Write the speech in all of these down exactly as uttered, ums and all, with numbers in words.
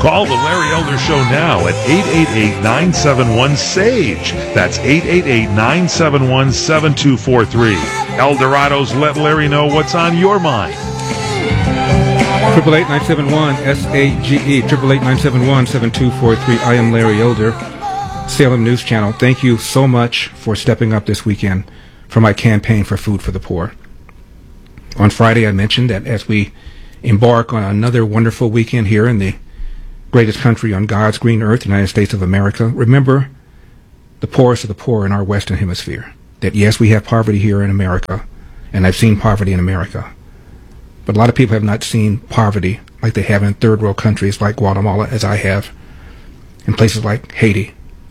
Call the Larry Elder Show now at eight eight eight, nine seven one, S A G E. That's eight eight eight, nine seven one, seven two four three. Eldorado's Let Larry Know What's on Your Mind. Triple eight nine seven one S A G E. Triple eight nine seven one seven two four three. I am Larry Elder, Salem News Channel. Thank you so much for stepping up this weekend for my campaign for Food for the Poor. On Friday, I mentioned that as we embark on another wonderful weekend here in the greatest country on God's green earth, the United States of America, remember the poorest of the poor in our Western Hemisphere. That yes, we have poverty here in America, and I've seen poverty in America. But a lot of people have not seen poverty like they have in third world countries like Guatemala, as I have, in places like Haiti.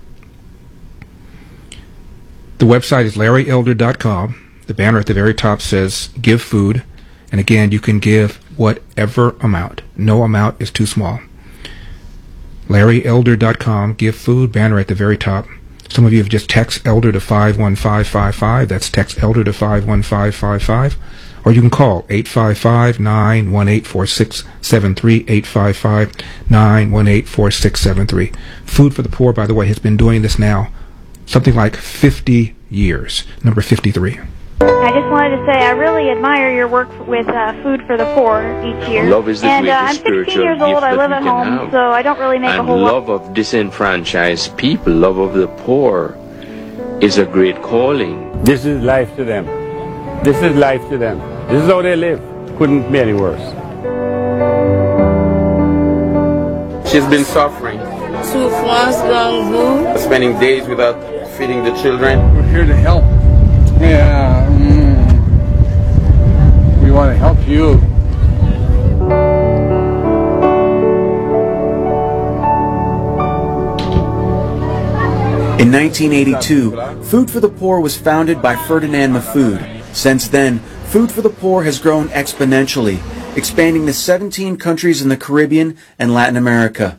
The website is larry elder dot com. The banner at the very top says Give Food. And again, you can give whatever amount. No amount is too small. larry elder dot com. Give Food. Banner at the very top. Some of you have just text Elder to five one five five five. That's text Elder to five one five five five. Or you can call eight five five, nine one eight, four six seven three, eight five five, nine one eight, four six seven three. Food for the Poor, by the way, has been doing this now something like fifty years. Number fifty-three. I just wanted to say I really admire your work with uh, Food for the Poor each year. Love is the and uh, greatest I'm spiritual sixteen years gift old. I that live we at can home, have. so I don't really make and a whole love lot. of disenfranchised people, love of the poor, is a great calling. This is life to them. This is life to them. This is how they live. Couldn't be any worse. She's been suffering. Souffrance, gang vous. Spending days without feeding the children. We're here to help. Yeah. Mm. We want to help you. In nineteen eighty-two, Food for the Poor was founded by Ferdinand Mahfoud. Since then, Food for the Poor has grown exponentially, expanding to seventeen countries in the Caribbean and Latin America.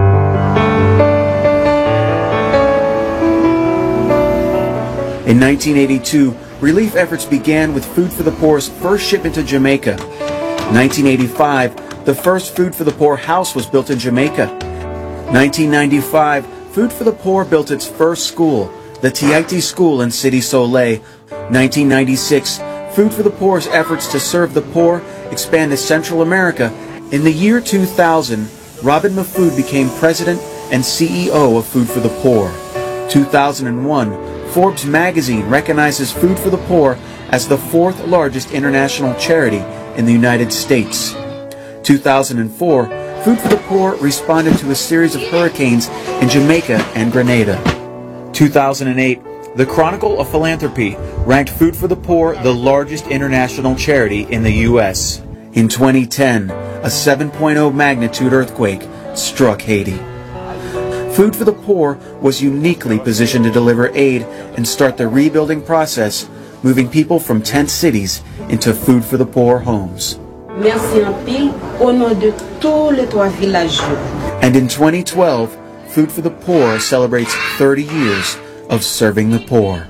In nineteen eighty-two, relief efforts began with Food for the Poor's first shipment to Jamaica. nineteen eighty-five, the first Food for the Poor house was built in Jamaica. nineteen ninety-five, Food for the Poor built its first school, the Tiaiti School in City Soleil. nineteen ninety-six, Food for the Poor's efforts to serve the poor expand to Central America. In the year two thousand, Robin Mahfoud became president and C E O of Food for the Poor. two thousand one, Forbes magazine recognizes Food for the Poor as the fourth largest international charity in the United States. two thousand four, Food for the Poor responded to a series of hurricanes in Jamaica and Grenada. two thousand eight, the Chronicle of Philanthropy ranked Food for the Poor the largest international charity in the U S In twenty ten, a seven point oh magnitude earthquake struck Haiti. Food for the Poor was uniquely positioned to deliver aid and start the rebuilding process, moving people from tent cities into Food for the Poor homes. Merci en pile au nom de tous les trois villageois. And in twenty twelve, Food for the Poor celebrates thirty years of serving the poor.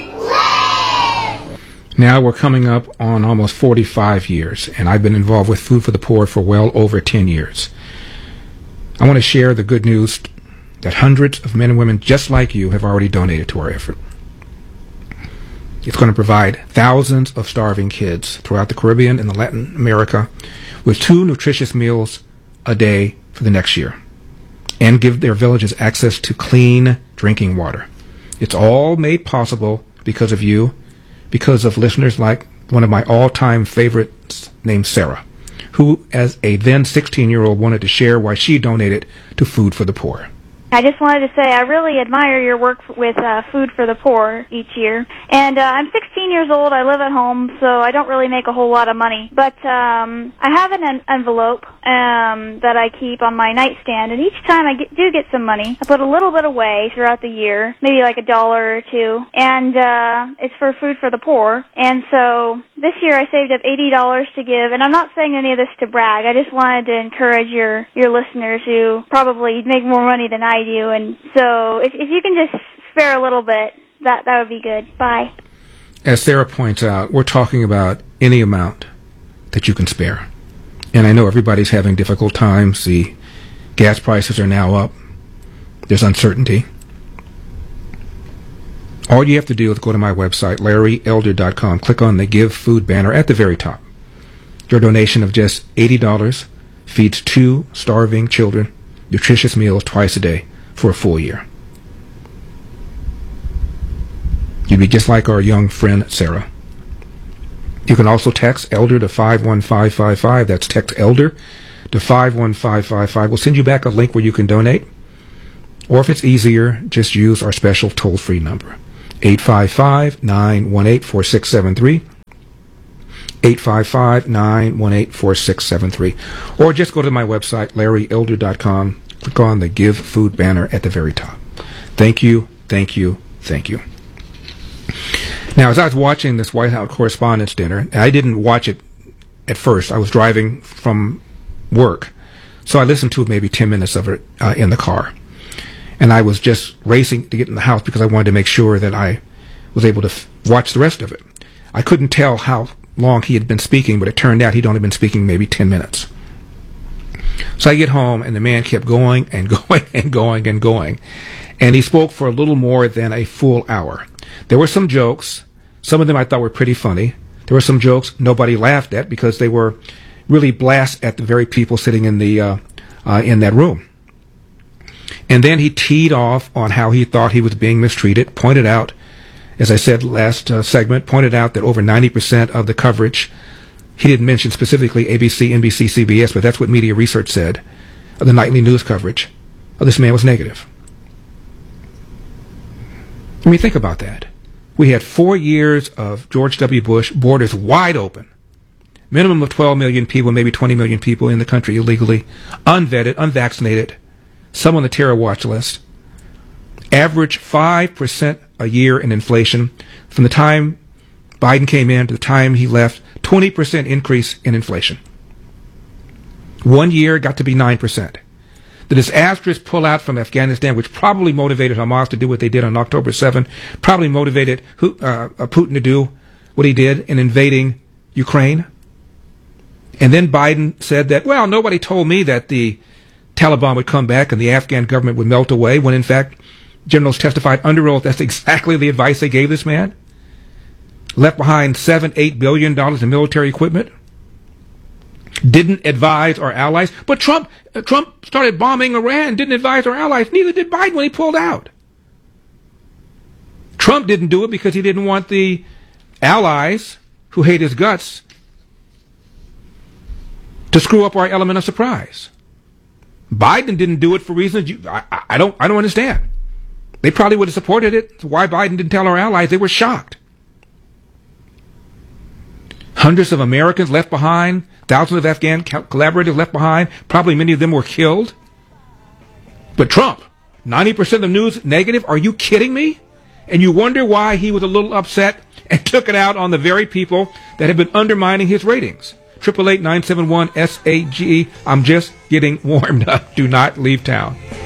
Now we're coming up on almost forty-five years, and I've been involved with Food for the Poor for well over ten years. I want to share the good news that hundreds of men and women just like you have already donated to our effort. It's going to provide thousands of starving kids throughout the Caribbean and the Latin America with two nutritious meals a day for the next year, and give their villages access to clean drinking water. It's all made possible because of you, because of listeners like one of my all-time favorites named Sarah, who as a then sixteen-year-old wanted to share why she donated to Food for the Poor. I just wanted to say I really admire your work with uh, Food for the Poor each year. And uh, I'm sixteen years old. I live at home, so I don't really make a whole lot of money. But um, I have an en- envelope um, that I keep on my nightstand, and each time I get, do get some money, I put a little bit away throughout the year, maybe like a dollar or two, and uh, it's for Food for the Poor. And so this year I saved up eighty dollars to give, and I'm not saying any of this to brag. I just wanted to encourage your, your listeners who probably make more money than I do, and so if, if you can just spare a little bit, that, that would be good. Bye. As Sarah points out, we're talking about any amount that you can spare. And I know everybody's having difficult times. The Gas prices are now up. There's uncertainty. All you have to do is go to my website, larry elder dot com, click on the Give Food banner at the very top. Your donation of just eighty dollars feeds two starving children nutritious meals twice a day for a full year. You'd be just like our young friend Sarah. You can also text ELDER to five one five five five. That's text ELDER to five one five five five. We'll send you back a link where you can donate. Or if it's easier, just use our special toll-free number, eight five five, nine one eight, four six seven three, eight five five, nine one eight, four six seven three. Or just go to my website, larry elder dot com, click on the Give Food banner at the very top. Thank you, thank you, thank you. Now, as I was watching this White House Correspondents' Dinner, and I didn't watch it at first. I was driving from work, so I listened to maybe ten minutes of it uh, in the car. And I was just racing to get in the house because I wanted to make sure that I was able to f- watch the rest of it. I couldn't tell how long he had been speaking, but it turned out he'd only been speaking maybe ten minutes. So I get home, and the man kept going and going and going and going. And he spoke for a little more than a full hour. There were some jokes. Some of them I thought were pretty funny. There were some jokes nobody laughed at because they were really blasts at the very people sitting in the uh, uh, in that room. And then he teed off on how he thought he was being mistreated, pointed out, as I said last uh, segment, pointed out that over ninety percent of the coverage, he didn't mention specifically A B C, N B C, C B S, but that's what media research said, of the nightly news coverage of this man was negative. I mean, think about that. We had four years of George W. Bush, borders wide open, minimum of twelve million people, maybe twenty million people in the country illegally, unvetted, unvaccinated, some on the terror watch list, average five percent a year in inflation. From the time Biden came in to the time he left, twenty percent increase in inflation. One year got to be nine percent. The disastrous pullout from Afghanistan, which probably motivated Hamas to do what they did on October seventh, probably motivated uh, Putin to do what he did in invading Ukraine. And then Biden said that, well, nobody told me that the Taliban would come back and the Afghan government would melt away, when in fact generals testified under oath that's exactly the advice they gave this man. Left behind seven, eight billion dollars in military equipment. Didn't advise our allies. But Trump, uh, Trump started bombing Iran, didn't advise our allies. Neither did Biden when he pulled out. Trump didn't do it because he didn't want the allies who hate his guts to screw up our element of surprise. Biden didn't do it for reasons you, I, I don't I don't understand. They probably would have supported it. Why Biden didn't tell our allies? They were shocked. Hundreds of Americans left behind, thousands of Afghan collaborators left behind, probably many of them were killed. But Trump, ninety percent of the news negative? Are you kidding me? And you wonder why he was a little upset and took it out on the very people that have been undermining his ratings. eight eight eight, nine seven one, S A G E. I'm just getting warmed up. Do not leave town.